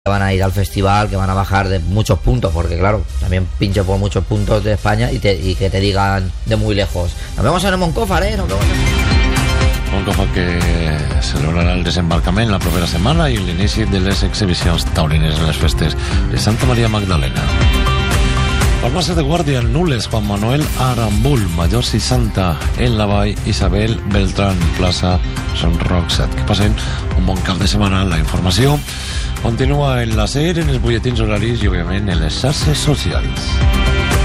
van a ir al festival, que van a bajar de muchos puntos, porque claro, también pincho por muchos puntos de España y que te digan de muy lejos: nos vemos en el Moncófar, nos vemos en... Moncófar, que celebrarà el desembarcament la propera setmana i l'inici de les exhibicions taurines en les festes de Santa Maria Magdalena. Farmàcia de Guàrdia, Nules, Juan Manuel Arambul, Major 60, en la Vall, Isabel Beltrán, plaça Son Roc 7. Que passen un bon cap de setmana. La informació continua en la SER, en els butlletins horaris i, òbviament, en les xarxes socials.